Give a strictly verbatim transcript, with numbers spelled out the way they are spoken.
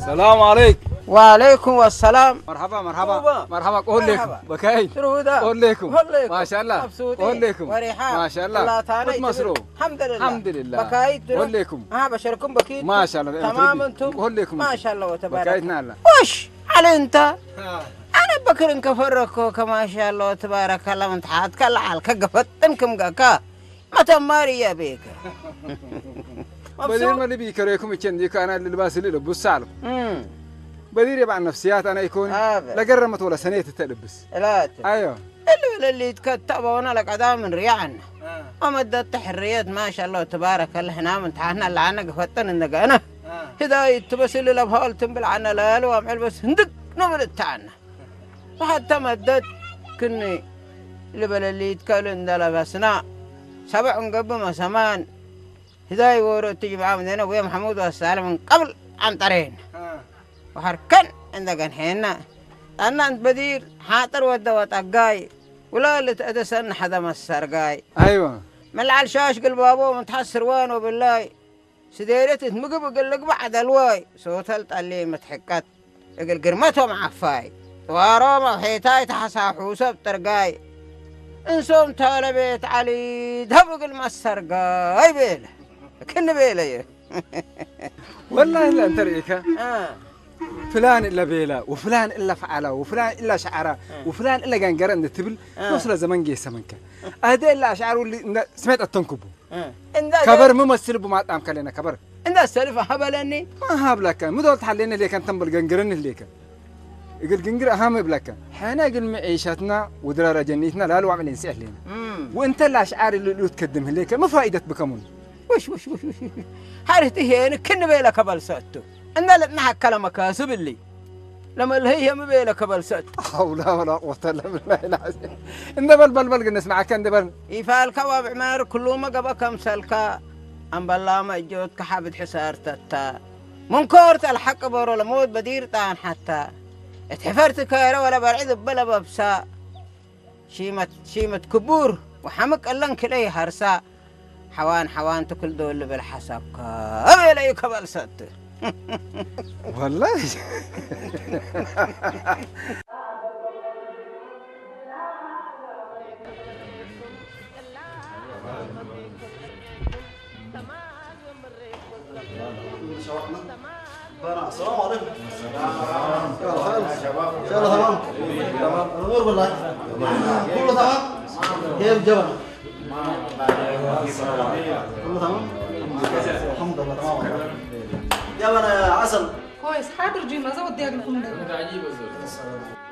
السلام عليكم. وعليكم السلام. مرحبا مرحبا مرحبا. قول لكم بكاي. قول لكم ما شاء الله. قول لكم ما شاء الله. كنت مسروق. الحمد لله الحمد لله. بكاي. قول لكم ها بشركم بكيت ما شاء الله. تمام انتم. قول لكم ما شاء الله وتبارك. بكايتنا الله. وش على انت؟ أنا بكر إنك فرقوا كما شاء الله تبارك الله من تحت كل حال كقفت إنكم جاكا ما تماري يا بيك. بدير ما اللي بيكرهكم يكنديك أنا اللي لباس اللي لبس سالم. بدير يبع النفسيات أنا يكون لا قرمت ولا سنة تلبس. لا. أيوه. اللي اللي يتكتب وانا لك عدام من ريعنا. أمدت تحريات ما شاء الله تبارك الله هنا من تحنا اللي عنا قفتنا إنك أنا. هداية تبص اللي لبهال تنبل عنا لا لو عمل بس هندق نمل تاعنا. وحتى مدت كني لبل اللي يتكلم ده لبسنا سبع قبل ما سمان هداية ورد تجي معاهم هنا ويا محمود والسالم من قبل عن طرين وحركن عندك هنا أنا أنت بدير حاطر ودوات أجاي ولا اللي تأتسن حدا مسرقاي. أيوة من العشاش قل بابو متحسر وين وبالله سديرت مقب قل لك بعد الواي صوتلت اللي متحكت قل قرمتهم عفاي واروما وحيتاي تحسا حوسب ترقاي انسوم تالا بيت علي دهبق المسرقاي بيله كن بيله والله إلا أنت رأيك آه. فلان إلا بيلا وفلان إلا فعله وفلان إلا شعره وفلان إلا قنقر عند التبل نوصل زمان جي سمنك هذا إلا أشعار اللي سمعت التنكبه كبر ممثل بما طعم كلنا كبر إنت السالفة هبلني ما هبلك مو دولت حلينا اللي كان تنبل قنقرن اللي كان يقول قنقر أهم بلك حنا قل معيشتنا ودرارة جنيتنا لا لو عملين سهلين وأنت الأشعار اللي تقدمها ليك ما فائدة بكمون وش وش وش وش حارتي هنا كن بيلا كبل ساتو أنا لنا كلام كاسب اللي لما الهي ما بيلا كبل ساتو حول ولا قوة إلا بالله العظيم إن بل بل بل نسمع كان دبل يفعل كواب عمار كلهم قبل كم سلكا أم بالله ما جود كحبة حسار تتا منكرت الحق برو لموت بدير تان حتى اتحفرت كايرة ولا برعيد بلا ببسا شيمة شيمة كبور وحمك اللن كلي هرسا حوان حوان تكل دول بالحسب كا أبي كبل ست والله السلام عليكم. السلام. إن شاء الله تمام. تمام. الأمور بالله. كله تمام. كيف جبنا؟ كله تمام. الحمد لله تمام. يا بنا يا عسل. كويس حاضر جينا زود دقيقة نقوم. عجيبة زود.